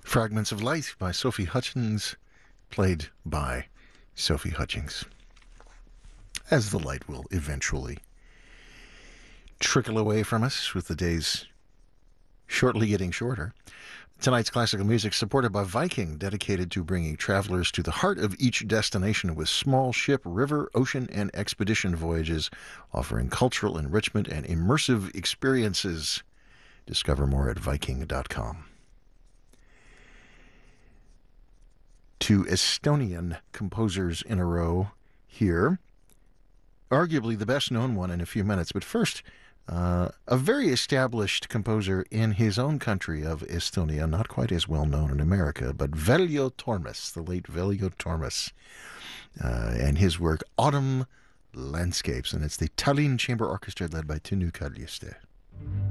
Fragments of Light by Sophie Hutchings, played by Sophie Hutchings, as the light will eventually trickle away from us with the days shortly getting shorter. Tonight's classical music supported by Viking, dedicated to bringing travelers to the heart of each destination with small ship, river, ocean, and expedition voyages, offering cultural enrichment and immersive experiences. Discover more at Viking.com. Two Estonian composers in a row here. Arguably the best known one in a few minutes, but first, a very established composer in his own country of Estonia, not quite as well known in America, but Veljo Tormes, the late Veljo Tormes, and his work Autumn Landscapes, and it's the Tallinn Chamber Orchestra led by Tõnu Kaljuste.